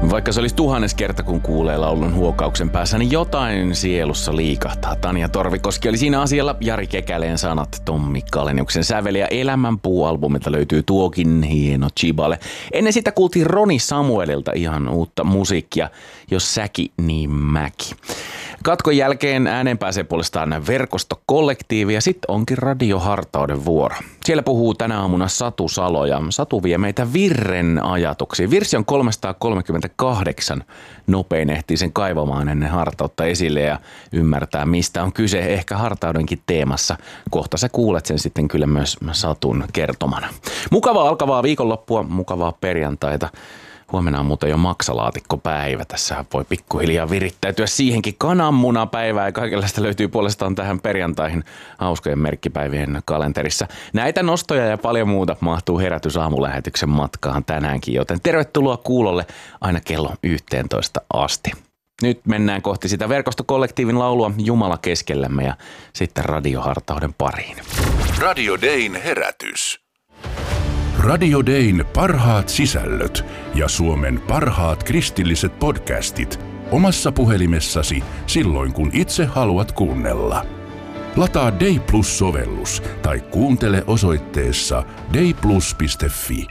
Vaikka se olisi 1000 kerta, kun kuulee laulun huokauksen päässä, niin jotain sielussa liikahtaa. Tanja Torvikoski oli siinä asialla. Jari Kekäleen sanat, Tommi Kaleniuksen säveli ja Elämänpuu-albumilta löytyy tuokin hieno chibale. Ennen sitä kuultiin Roni Samuelilta ihan uutta musiikkia, jos säki niin mäki. Katkon jälkeen ääneen pääsee puolestaan verkostokollektiivi ja sitten onkin radiohartauden vuoro. Siellä puhuu tänä aamuna Satu Salo ja Satu vie meitä Virren ajatuksiin. Virsi on 338, nopein ehtii sen kaivamaan ennen hartautta esille ja ymmärtää mistä on kyse ehkä hartaudenkin teemassa. Kohta sä kuulet sen sitten kyllä myös Satun kertomana. Mukavaa alkavaa viikonloppua, mukavaa perjantaita. Huomenna on muuten jo maksalaatikkopäivä. Tässä voi pikkuhiljaa virittäytyä siihenkin. Kananmunapäivää ja kaikenlaista löytyy puolestaan tähän perjantaihin hauskojen merkkipäivien kalenterissa. Näitä nostoja ja paljon muuta mahtuu Herätys-aamulähetyksen matkaan tänäänkin, joten tervetuloa kuulolle aina kello 11 asti. Nyt mennään kohti sitä verkostokollektiivin laulua Jumala keskellämme ja sitten radiohartauden pariin. Radio Dayn herätys. Radio Dayn parhaat sisällöt ja Suomen parhaat kristilliset podcastit omassa puhelimessasi silloin, kun itse haluat kuunnella. Lataa Day Plus-sovellus tai kuuntele osoitteessa dayplus.fi.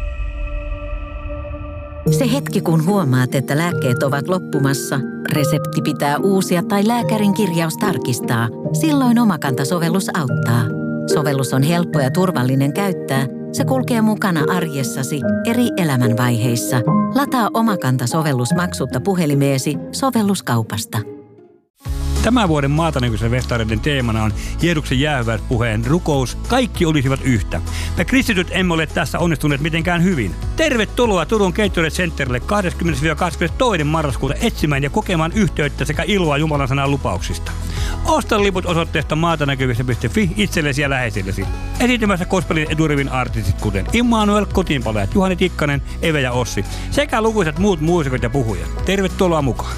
Se hetki, kun huomaat, että lääkkeet ovat loppumassa, resepti pitää uusia tai lääkärin kirjaus tarkistaa, silloin Omakanta-sovellus auttaa. Sovellus on helppo ja turvallinen käyttää. Se kulkee mukana arjessasi eri elämänvaiheissa. Lataa Omakanta-sovellus maksutta puhelimeesi sovelluskaupasta. Tämän vuoden Maatanäkyisen festareiden teemana on Jeesuksen jäähyväispuheen rukous. Kaikki olisivat yhtä. Me kristityt emme ole tässä onnistuneet mitenkään hyvin. Tervetuloa Turun Gatorade Centerille 20-22. marraskuuta etsimään ja kokemaan yhteyttä sekä iloa Jumalan sanan lupauksista. Osta liput osoitteesta maatanäkyvissä.fi itsellesi ja läheisillesi. Esiintymässä gospelin edurivin artistit kuten Immanuel, Kotiinpalajat, Juhani Tikkanen, Eve ja Ossi sekä lukuisat muut muusikot ja puhujat. Tervetuloa mukaan.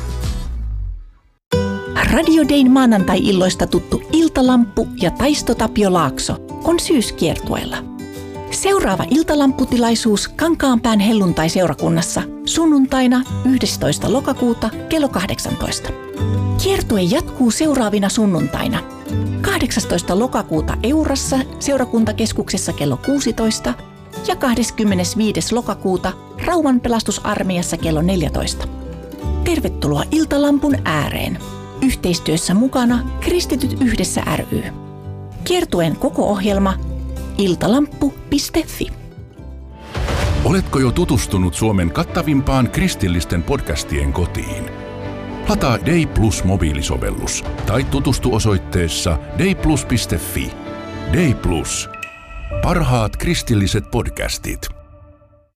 Radio Dayn maanantai-illoista tuttu Iltalamppu ja Taisto Tapio Laakso on syyskiertueella. Seuraava iltalampputilaisuus Kankaanpään helluntai-seurakunnassa sunnuntaina 11. lokakuuta kello 18. Kiertue jatkuu seuraavina sunnuntaina 18. lokakuuta Eurassa seurakuntakeskuksessa kello 16 ja 25. lokakuuta Rauman pelastusarmeijassa kello 14. Tervetuloa Iltalampun ääreen. Yhteistyössä mukana Kristityt yhdessä ry. Kiertueen koko ohjelma iltalamppu.fi. Oletko jo tutustunut Suomen kattavimpaan kristillisten podcastien kotiin? Lataa Day Plus mobiilisovellus tai tutustu osoitteessa dayplus.fi. Day Plus. Parhaat kristilliset podcastit.